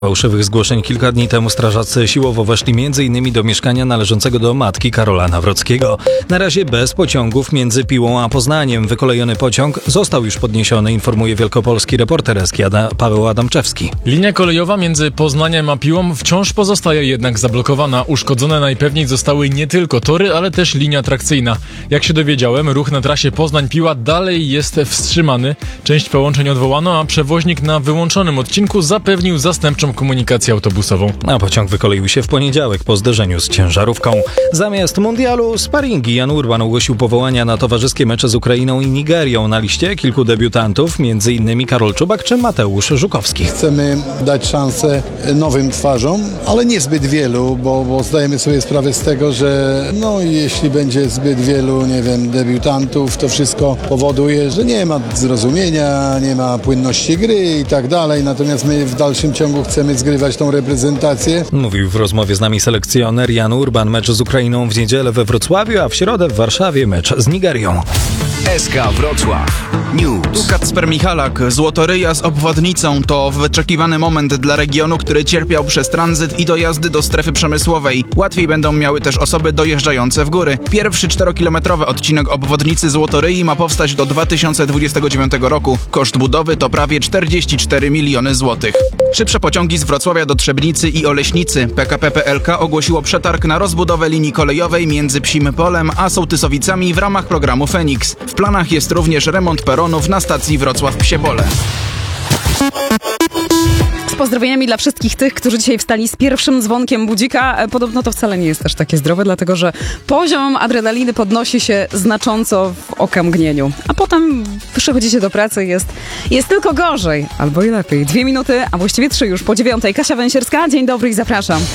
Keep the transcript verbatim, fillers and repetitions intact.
Fałszywych zgłoszeń kilka dni temu strażacy siłowo weszli między innymi do mieszkania należącego do matki Karola Nawrockiego. Na razie bez pociągów między Piłą a Poznaniem. Wykolejony pociąg został już podniesiony, informuje wielkopolski reporter Eski Ada- Paweł Adamczewski. Linia kolejowa między Poznaniem a Piłą wciąż pozostaje jednak zablokowana. Uszkodzone najpewniej zostały nie tylko tory, ale też linia atrakcyjna. Jak się dowiedziałem, ruch na trasie Poznań-Piła dalej jest wstrzymany. Część połączeń odwołano, a przewoźnik na wyłączonym odcinku zapewnił zastępczą komunikację autobusową. A pociąg wykoleił się w poniedziałek po zderzeniu z ciężarówką. Zamiast mundialu sparingi Jan Urban ogłosił powołania na towarzyskie mecze z Ukrainą i Nigerią. Na liście kilku debiutantów, między innymi Karol Czubak czy Mateusz Żukowski. Chcemy dać szansę nowym twarzom, ale nie zbyt wielu, bo, bo zdajemy sobie sprawę z tego, że no jeśli będzie zbyt wielu, nie wiem, debiutantów, to wszystko powoduje, że nie ma zrozumienia, nie ma płynności gry i tak dalej. Natomiast my w dalszym ciągu chcemy zgrywać tą reprezentację. Mówił w rozmowie z nami selekcjoner Jan Urban. Mecz z Ukrainą w niedzielę we Wrocławiu, a w środę w Warszawie mecz z Nigerią. S K Wrocław News. Tu Kacper Michalak. Złotoryja z obwodnicą to wyczekiwany moment dla regionu, który cierpiał przez tranzyt i dojazdy do strefy przemysłowej. Łatwiej będą miały też osoby dojeżdżające w góry. Pierwszy czterokilometrowy odcinek obwodnicy Złotoryi ma powstać do dwa tysiące dwudziestego dziewiątego roku. Koszt budowy to prawie czterdzieści cztery miliony złotych. Szybsze pociągi z Wrocławia do Trzebnicy i Oleśnicy. P K P P L K ogłosiło przetarg na rozbudowę linii kolejowej między Psim Polem a Sołtysowicami w ramach programu Feniks. W planach jest również remont peronów na stacji Wrocław-Psie Pole. Z pozdrowieniami dla wszystkich tych, którzy dzisiaj wstali z pierwszym dzwonkiem budzika. Podobno to wcale nie jest też takie zdrowe, dlatego że poziom adrenaliny podnosi się znacząco w okamgnieniu. A potem przychodzicie do pracy i jest, jest tylko gorzej, albo i lepiej. Dwie minuty, a właściwie trzy już po dziewiątej. Kasia Węsierska, dzień dobry i zapraszam.